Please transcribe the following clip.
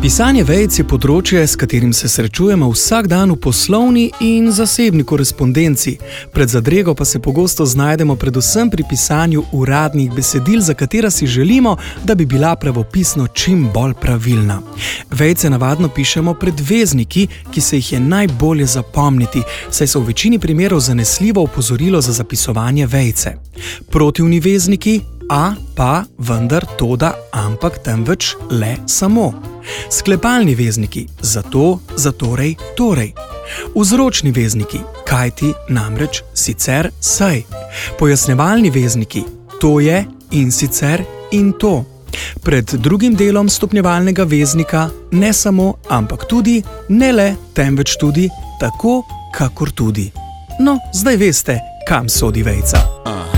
Pisanje vejic je področje, s katerim se srečujemo vsak dan v poslovni in zasebni korespondenci. Pred zadrego pa se pogosto znajdemo predvsem pri pisanju uradnih besedil, za katera si želimo, da bi bila pravopisno čim bolj pravilna. Vejice navadno pišemo pred vezniki, ki se jih je najbolje zapomniti, saj so v večini primerov zanesljivo opozorilo za zapisovanje vejice. Protivni vezniki a, pa, vendar, toda, ampak, temveč, le, samo. Sklepalni vezniki zato, zatorej, torej. Vzročni vezniki kajti, namreč, sicer, saj. Pojasnjevalni vezniki to je in sicer in to. Pred drugim delom stopnjevalnega veznika ne samo, ampak tudi, ne le, temveč tudi, tako, kakor tudi. No, zdaj veste, kam sodi vejica.